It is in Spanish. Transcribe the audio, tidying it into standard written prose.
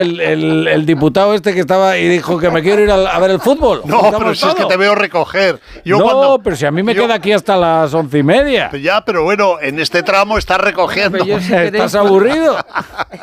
el diputado este que estaba y dijo que me quiero ir a ver el fútbol. No, pero si es que te veo recoger. Pero si a mí me queda aquí hasta las 11:30. Ya, pero bueno, en este tramo estás recogiendo. ¿Estás aburrido?